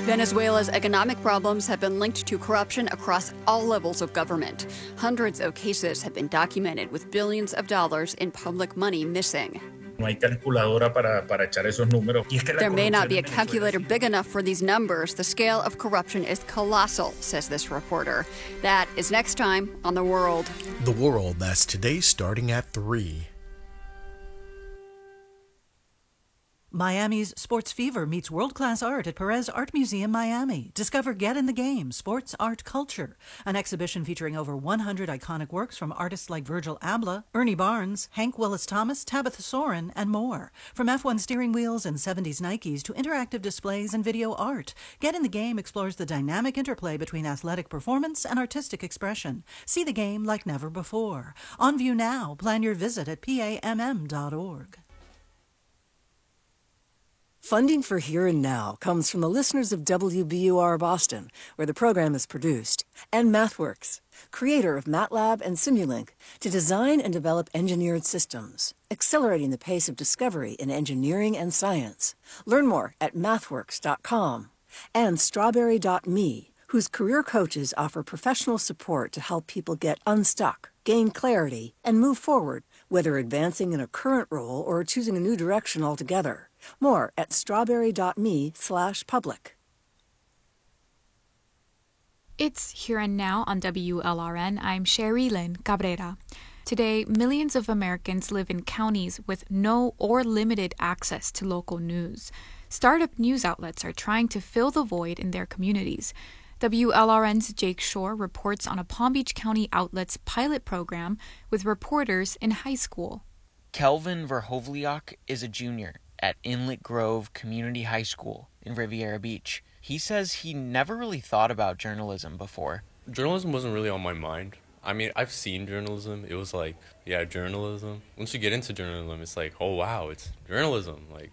Venezuela's economic problems have been linked to corruption across all levels of government. Hundreds of cases have been documented with billions of dollars in public money missing. There may not be a calculator big enough for these numbers. The scale of corruption is colossal, says this reporter. That is next time on The World. The World, that's today starting at 3. Miami's Sports Fever meets world-class art at Perez Art Museum, Miami. Discover Get in the Game, Sports Art Culture, an exhibition featuring over 100 iconic works from artists like Virgil Abloh, Ernie Barnes, Hank Willis-Thomas, Tabitha Soren, and more. From F1 steering wheels and 70s Nikes to interactive displays and video art, Get in the Game explores the dynamic interplay between athletic performance and artistic expression. See the game like never before. On view now. Plan your visit at PAMM.org. Funding for Here and Now comes from the listeners of WBUR Boston, where the program is produced, and MathWorks, creator of MATLAB and Simulink, to design and develop engineered systems, accelerating the pace of discovery in engineering and science. Learn more at mathworks.com. And Strawberry.me, whose career coaches offer professional support to help people get unstuck, gain clarity, and move forward, whether advancing in a current role or choosing a new direction altogether. More at strawberry.me/public. It's Here and Now on WLRN. I'm Sherry Lynn Cabrera. Today, millions of Americans live in counties with no or limited access to local news. Startup news outlets are trying to fill the void in their communities. WLRN's Jake Shore reports on a Palm Beach County outlet's pilot program with reporters in high school. Kelvin Verhovliak is a junior at Inlet Grove Community High School in Riviera Beach. He says he never really thought about journalism before. Journalism wasn't really on my mind. I mean, I've seen journalism. It was like, yeah, journalism. Once you get into journalism, it's like, oh, wow, it's journalism. Like.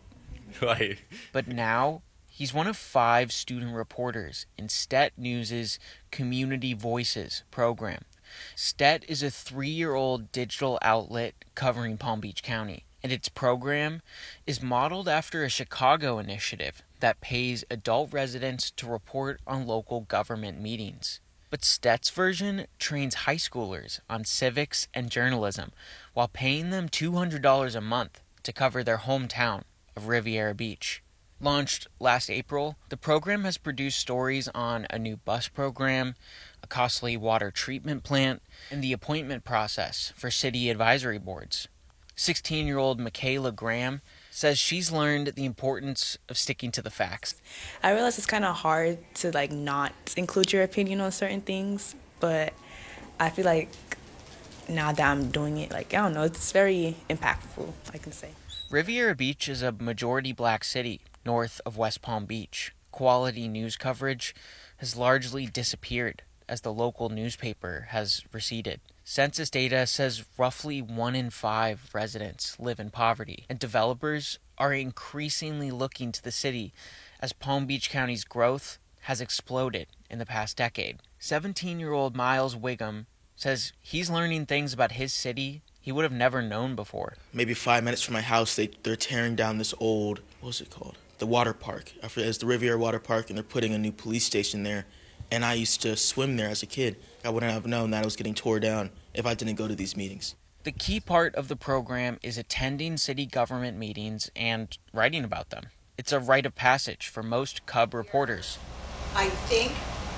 But now, he's one of 5 student reporters in STET News' Community Voices program. STET is a 3-year-old digital outlet covering Palm Beach County, and its program is modeled after a Chicago initiative that pays adult residents to report on local government meetings. But STET's version trains high schoolers on civics and journalism while paying them $200 a month to cover their hometown of Riviera Beach. Launched last April, the program has produced stories on a new bus program, a costly water treatment plant, and the appointment process for city advisory boards. 16-year-old Michaela Graham says she's learned the importance of sticking to the facts. I realize it's kind of hard to not include your opinion on certain things, but I feel like now that I'm doing it, I don't know, it's very impactful, I can say. Riviera Beach is a majority black city north of West Palm Beach. Quality news coverage has largely disappeared as the local newspaper has receded. Census data says roughly 1 in 5 residents live in poverty, and developers are increasingly looking to the city as Palm Beach County's growth has exploded in the past decade. 17-year-old Miles Wiggum says he's learning things about his city he would have never known before. Maybe 5 minutes from my house, they're tearing down this old, what was it called? The water park. It's the Riviera Water Park, and they're putting a new police station there. And I used to swim there as a kid. I wouldn't have known that it was getting tore down if I didn't go to these meetings. The key part of the program is attending city government meetings and writing about them. It's a rite of passage for most Cub reporters. I think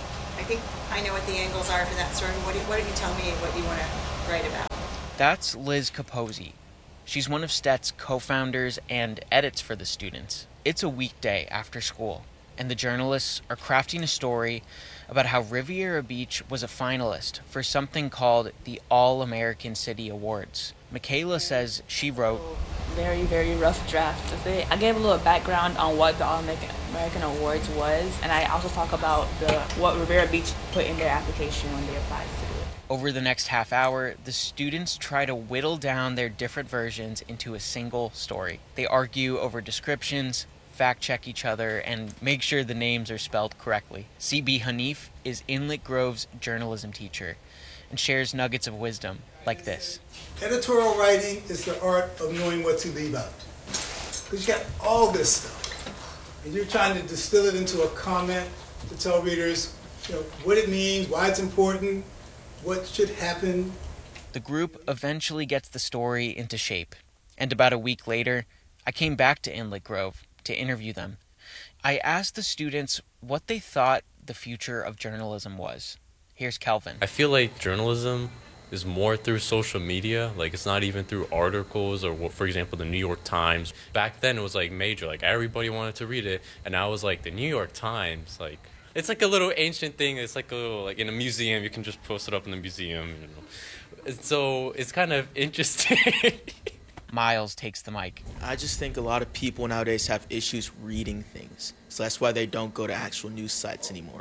I know what the angles are for that story. What did you tell me what you want to write about? That's Liz Capozzi. She's one of STET's co-founders and edits for the students. It's a weekday after school, and the journalists are crafting a story about how Riviera Beach was a finalist for something called the All-American City Awards. Michaela says she wrote, Very, very rough draft of it. I gave a little background on what the All-American Awards was, and I also talk about what Riviera Beach put in their application when they applied to do it. Over the next half hour, the students try to whittle down their different versions into a single story. They argue over descriptions, fact-check each other, and make sure the names are spelled correctly. C.B. Hanif is Inlet Grove's journalism teacher and shares nuggets of wisdom like this. Editorial writing is the art of knowing what to leave out. Because you got all this stuff. and you're trying to distill it into a comment to tell readers, what it means, why it's important, what should happen. The group eventually gets the story into shape, and about a week later, I came back to Inlet Grove to interview them. I asked the students what they thought the future of journalism was. Here's Kelvin. I feel like journalism is more through social media. Like, it's not even through articles or, for example, the New York Times. Back then, it was, like, major. Like, everybody wanted to read it. And now it's, like, the New York Times. Like, it's, like, a little ancient thing. It's, like, a little, like, in a museum. You can just post it up in the museum, And so it's kind of interesting. Miles takes the mic. I just think a lot of people nowadays have issues reading things. So that's why they don't go to actual news sites anymore.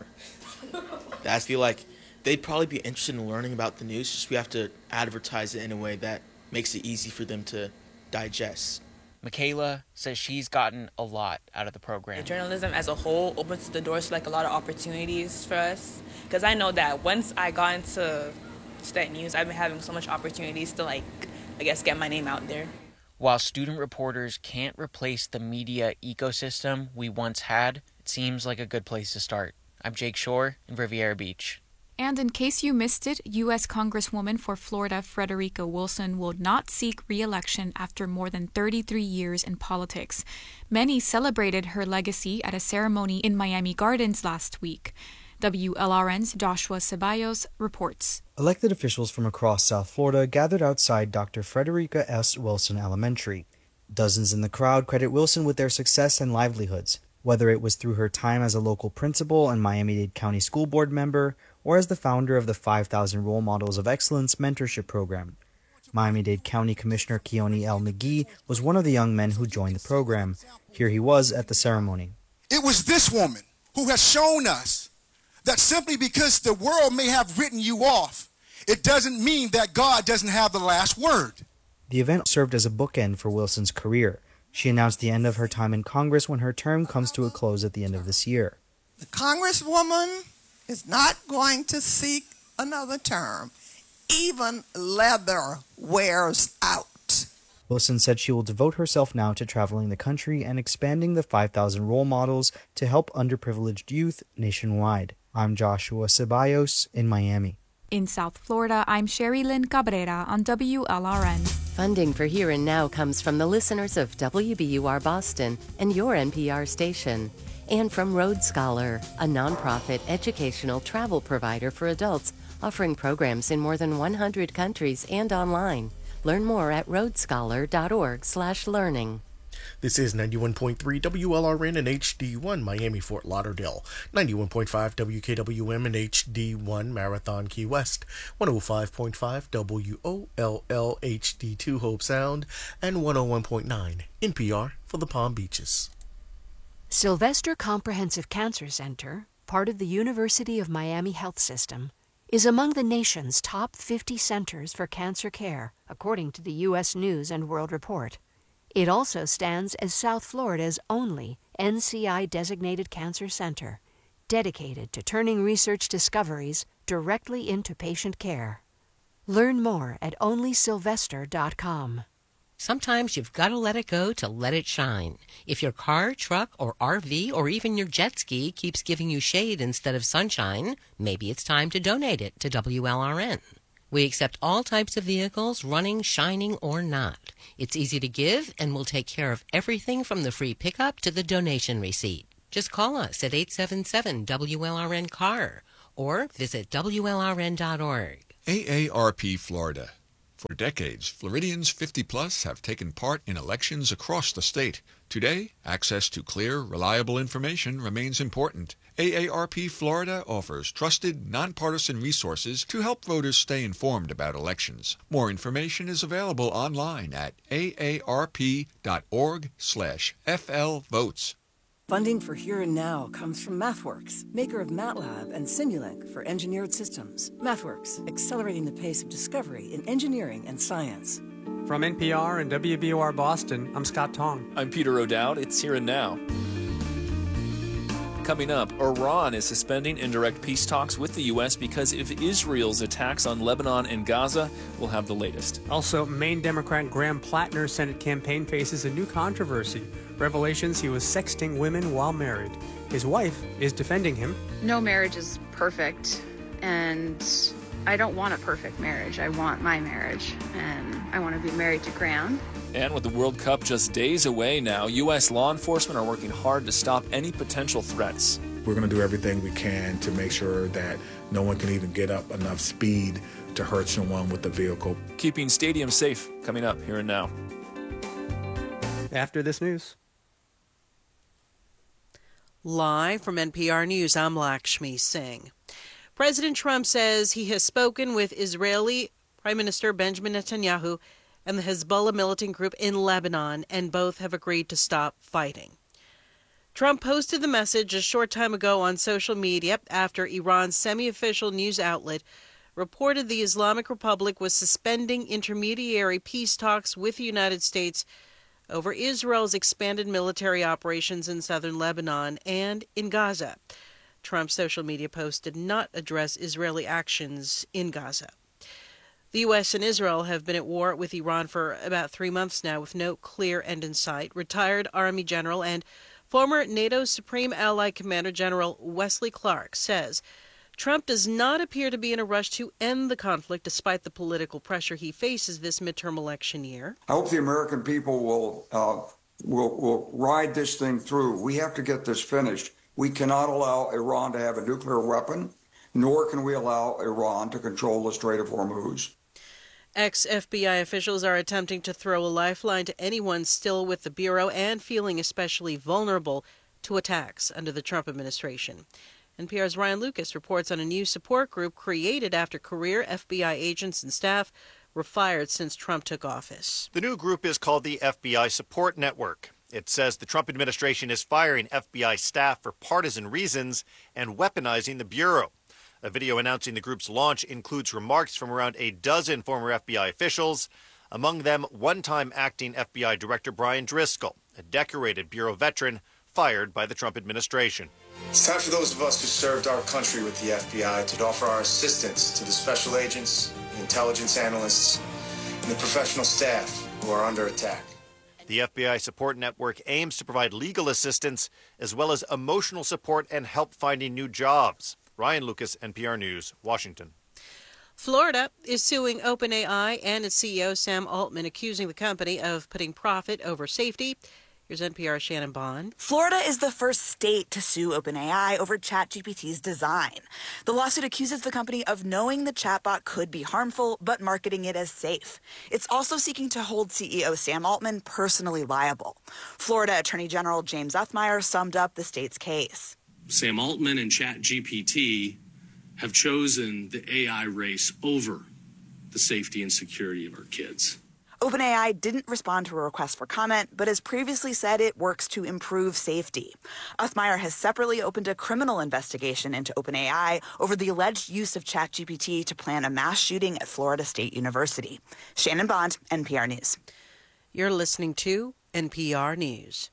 I feel like they'd probably be interested in learning about the news, just we have to advertise it in a way that makes it easy for them to digest. Michaela says she's gotten a lot out of the program. Journalism as a whole opens the doors to like a lot of opportunities for us. Because I know that once I got into State News, I've been having so much opportunities to get my name out there. While student reporters can't replace the media ecosystem we once had, it seems like a good place to start. I'm Jake Shore in Riviera Beach. And in case you missed it, U.S. Congresswoman for Florida Frederica Wilson will not seek re-election after more than 33 years in politics. Many celebrated her legacy at a ceremony in Miami Gardens last week. WLRN's Joshua Ceballos reports. Elected officials from across South Florida gathered outside Dr. Frederica S. Wilson Elementary. Dozens in the crowd credit Wilson with their success and livelihoods, whether it was through her time as a local principal and Miami-Dade County School Board member, or as the founder of the 5,000 Role Models of Excellence mentorship program. Miami-Dade County Commissioner Keone L. McGee was one of the young men who joined the program. Here he was at the ceremony. It was this woman who has shown us that simply because the world may have written you off, it doesn't mean that God doesn't have the last word. The event served as a bookend for Wilson's career. She announced the end of her time in Congress when her term comes to a close at the end of this year. The Congresswoman is not going to seek another term. Even leather wears out. Wilson said she will devote herself now to traveling the country and expanding the 5,000 role models to help underprivileged youth nationwide. I'm Joshua Ceballos in Miami. In South Florida, I'm Sherry Lynn Cabrera on WLRN. Funding for Here and Now comes from the listeners of WBUR Boston and your NPR station, and from Road Scholar, a nonprofit educational travel provider for adults offering programs in more than 100 countries and online. Learn more at roadscholar.org/learning. This is 91.3 WLRN and HD1 Miami Fort Lauderdale, 91.5 WKWM and HD1 Marathon Key West, 105.5 WOLL HD2 Hope Sound, and 101.9 NPR for the Palm Beaches. Sylvester Comprehensive Cancer Center, part of the University of Miami Health System, is among the nation's top 50 centers for cancer care, according to the U.S. News and World Report. It also stands as South Florida's only NCI-designated cancer center, dedicated to turning research discoveries directly into patient care. Learn more at onlysylvester.com. Sometimes you've got to let it go to let it shine. If your car, truck, or RV, or even your jet ski keeps giving you shade instead of sunshine, maybe it's time to donate it to WLRN. We accept all types of vehicles, running, shining, or not. It's easy to give, and we'll take care of everything from the free pickup to the donation receipt. Just call us at 877-WLRN-CAR or visit WLRN.org. AARP Florida. For decades, Floridians 50-plus have taken part in elections across the state. Today, access to clear, reliable information remains important. AARP Florida offers trusted, nonpartisan resources to help voters stay informed about elections. More information is available online at aarp.org/FLVotes. Funding for Here and Now comes from MathWorks, maker of MATLAB and Simulink for engineered systems. MathWorks, accelerating the pace of discovery in engineering and science. From NPR and WBUR Boston, I'm Scott Tong. I'm Peter O'Dowd. It's Here and Now. Coming up, Iran is suspending indirect peace talks with the U.S. because of Israel's attacks on Lebanon and Gaza. We'll have the latest. Also, Maine Democrat Graham Plattner's Senate campaign faces a new controversy. Revelations he was sexting women while married. His wife is defending him. No marriage is perfect, and I don't want a perfect marriage. I want my marriage, and I want to be married to Graham. And with the World Cup just days away now, U.S. law enforcement are working hard to stop any potential threats. We're going to do everything we can to make sure that no one can even get up enough speed to hurt someone with the vehicle. Keeping stadiums safe, coming up here and now. After this news. Live from NPR News, I'm Lakshmi Singh. President Trump says he has spoken with Israeli Prime Minister Benjamin Netanyahu and the Hezbollah militant group in Lebanon, and both have agreed to stop fighting. Trump posted the message a short time ago on social media after Iran's semi-official news outlet reported the Islamic Republic was suspending intermediary peace talks with the United States over Israel's expanded military operations in southern Lebanon and in Gaza. Trump's social media post did not address Israeli actions in Gaza. The U.S. and Israel have been at war with Iran for about 3 months now with no clear end in sight. Retired Army General and former NATO Supreme Allied Commander General Wesley Clark says Trump does not appear to be in a rush to end the conflict despite the political pressure he faces this midterm election year. I hope the American people will ride this thing through. We have to get this finished. We cannot allow Iran to have a nuclear weapon, nor can we allow Iran to control the Strait of Hormuz. Ex-FBI officials are attempting to throw a lifeline to anyone still with the Bureau and feeling especially vulnerable to attacks under the Trump administration. NPR's Ryan Lucas reports on a new support group created after career FBI agents and staff were fired since Trump took office. The new group is called the FBI Support Network. It says the Trump administration is firing FBI staff for partisan reasons and weaponizing the Bureau. A video announcing the group's launch includes remarks from around a dozen former FBI officials, among them one-time acting FBI Director Brian Driscoll, a decorated Bureau veteran fired by the Trump administration. It's time for those of us who served our country with the FBI to offer our assistance to the special agents, the intelligence analysts, and the professional staff who are under attack. The FBI Support Network aims to provide legal assistance as well as emotional support and help finding new jobs. Ryan Lucas, NPR News, Washington. Florida is suing OpenAI and its CEO Sam Altman, accusing the company of putting profit over safety. Here's NPR's Shannon Bond. Florida is the first state to sue OpenAI over ChatGPT's design. The lawsuit accuses the company of knowing the chatbot could be harmful, but marketing it as safe. It's also seeking to hold CEO Sam Altman personally liable. Florida Attorney General James Othmeier summed up the state's case. Sam Altman and ChatGPT have chosen the AI race over the safety and security of our kids. OpenAI didn't respond to a request for comment, but has previously said it works to improve safety. Othmeier has separately opened a criminal investigation into OpenAI over the alleged use of ChatGPT to plan a mass shooting at Florida State University. Shannon Bond, NPR News. You're listening to NPR News.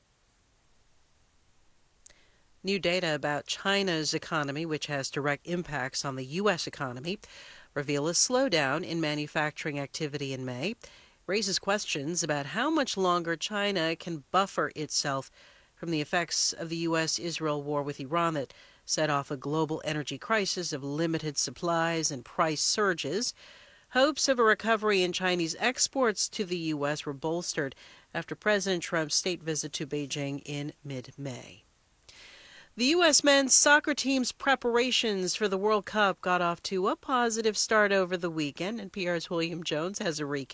New data about China's economy, which has direct impacts on the U.S. economy, reveal a slowdown in manufacturing activity in May. Raises questions about how much longer China can buffer itself from the effects of the U.S.-Israel war with Iran that set off a global energy crisis of limited supplies and price surges. Hopes of a recovery in Chinese exports to the U.S. were bolstered after President Trump's state visit to Beijing in mid-May. The U.S. men's soccer team's preparations for the World Cup got off to a positive start over the weekend. NPR's William Jones has a recap.